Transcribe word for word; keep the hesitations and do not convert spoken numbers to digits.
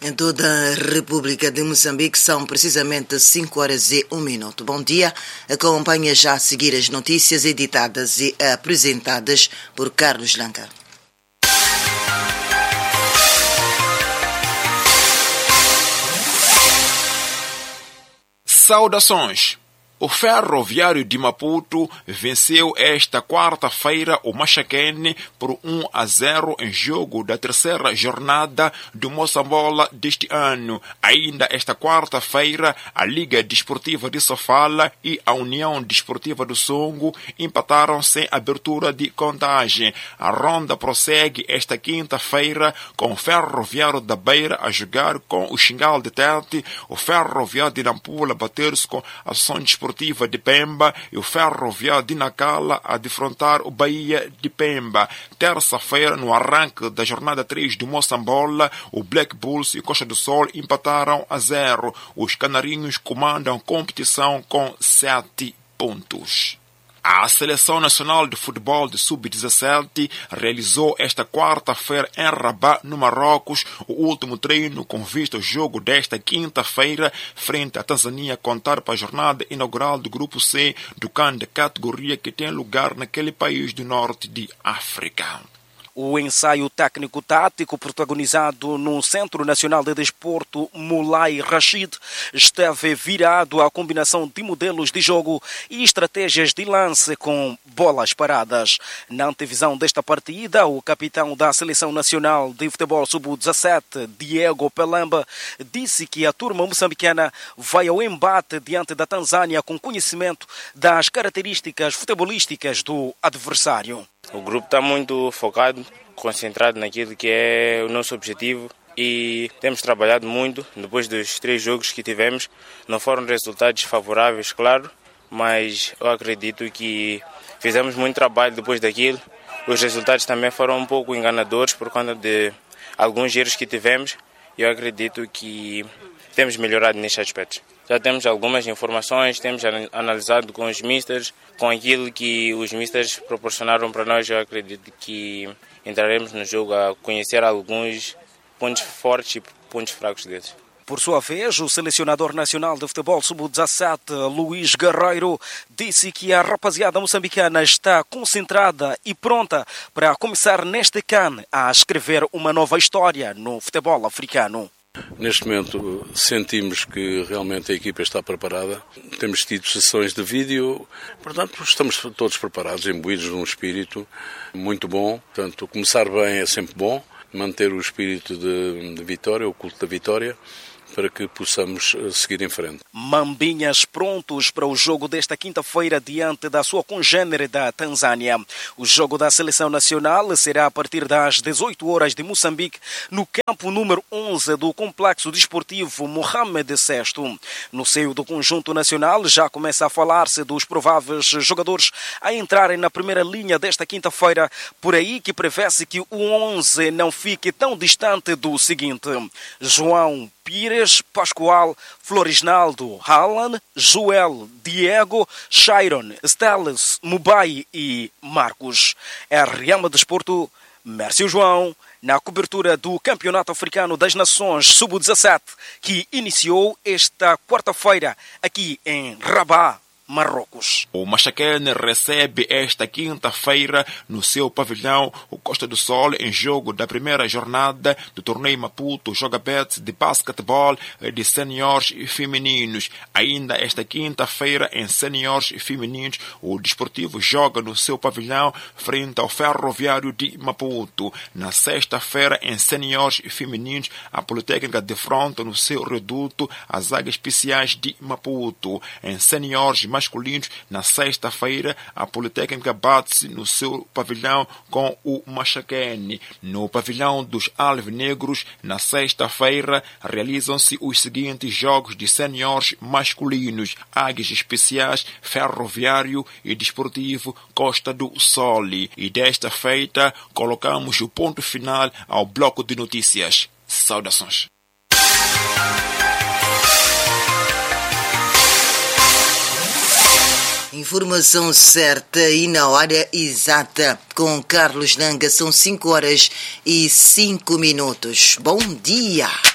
Em toda a República de Moçambique são precisamente cinco horas e um minuto. Bom dia, acompanha já a seguir as notícias editadas e apresentadas por Carlos Lanca. Saudações! O Ferroviário de Maputo venceu esta quarta-feira o Machaquene por um a zero em jogo da terceira jornada do Moçambola deste ano. Ainda esta quarta-feira, a Liga Desportiva de Sofala e a União Desportiva do Songo empataram sem abertura de contagem. A ronda prossegue esta quinta-feira com o Ferroviário da Beira a jogar com o Xingal de Tete, o Ferroviário de Nampula a bater-se com a Ação Desportiva de Pemba e o Ferroviário de Nacala a defrontar o Bahia de Pemba. Terça-feira, no arranque da jornada três do Moçambola, o Black Bulls e Costa do Sol empataram a zero. Os canarinhos comandam a competição com sete pontos. A Seleção Nacional de Futebol de sub dezassete realizou esta quarta-feira em Rabat, no Marrocos, o último treino com vista ao jogo desta quinta-feira frente à Tanzânia, contar para a jornada inaugural do Grupo C do CAN de categoria que tem lugar naquele país do norte de África. O ensaio técnico-tático protagonizado no Centro Nacional de Desporto Moulay Rashid esteve virado à combinação de modelos de jogo e estratégias de lance com bolas paradas. Na antevisão desta partida, o capitão da Seleção Nacional de Futebol sub dezassete, Diego Pelamba, disse que a turma moçambicana vai ao embate diante da Tanzânia com conhecimento das características futebolísticas do adversário. O grupo está muito focado, concentrado naquilo que é o nosso objetivo e temos trabalhado muito. Depois dos três jogos que tivemos, não foram resultados favoráveis, claro, mas eu acredito que fizemos muito trabalho depois daquilo. Os resultados também foram um pouco enganadores por conta de alguns erros que tivemos e eu acredito que temos melhorado neste aspecto. Já temos algumas informações, temos analisado com os misters, com aquilo que os misters proporcionaram para nós. Eu acredito que entraremos no jogo a conhecer alguns pontos fortes e pontos fracos deles. Por sua vez, o selecionador nacional de futebol sub dezassete, Luís Guerreiro, disse que a rapaziada moçambicana está concentrada e pronta para começar neste CAN a escrever uma nova história no futebol africano. Neste momento sentimos que realmente a equipa está preparada. Temos tido sessões de vídeo, portanto estamos todos preparados, imbuídos num espírito muito bom. Portanto, começar bem é sempre bom, manter o espírito de, de vitória, o culto da vitória, para que possamos seguir em frente. Mambinhas prontos para o jogo desta quinta-feira diante da sua congênere da Tanzânia. O jogo da Seleção Nacional será a partir das dezoito horas de Moçambique, no campo número onze do Complexo Desportivo Mohamed sexto. No seio do conjunto nacional já começa a falar-se dos prováveis jogadores a entrarem na primeira linha desta quinta-feira, por aí que prevê-se que o onze não fique tão distante do seguinte: João Pires, Pascoal, Florisnaldo, Haaland, Joel, Diego, Chiron, Steles, Mubai e Marcos. R M Desporto, Mércio João, na cobertura do Campeonato Africano das Nações sub dezassete, que iniciou esta quarta-feira aqui em Rabat, Marrocos. O Machaquene recebe esta quinta-feira no seu pavilhão o Costa do Sol em jogo da primeira jornada do torneio Maputo Joga Bet de basquetebol de seniores e femininos. Ainda esta quinta-feira em seniores e femininos o Desportivo joga no seu pavilhão frente ao Ferroviário de Maputo. Na sexta-feira em seniores e femininos a Politécnica defronta no seu reduto as Águias Especiais de Maputo. Em seniores masculinos, na sexta-feira, a Politécnica bate-se no seu pavilhão com o Machaquene. No pavilhão dos alvinegros, na sexta-feira, realizam-se os seguintes jogos de seniores masculinos: Águias Especiais, Ferroviário e Desportivo Costa do Sol. E desta feita, colocamos o ponto final ao bloco de notícias. Saudações. Informação certa e na hora exata. Com Carlos Langa são cinco horas e cinco minutos. Bom dia!